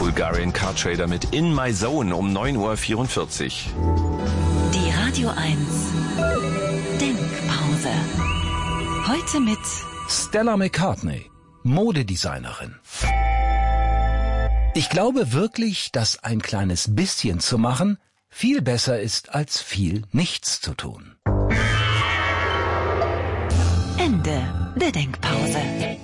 Bulgarian Car Trader mit In My Zone um 9:44 Uhr. Die Radio 1 Denkpause. Heute mit Stella McCartney, Modedesignerin. Ich glaube wirklich, dass ein kleines bisschen zu machen viel besser ist, als viel nichts zu tun. Ende der Denkpause.